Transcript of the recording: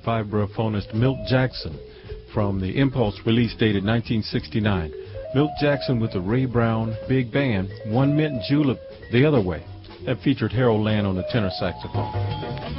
vibraphonist Milt Jackson from the Impulse release dated 1969. Milt Jackson with the Ray Brown Big Band, One Mint Julep the other way. That featured Harold Land on the tenor saxophone.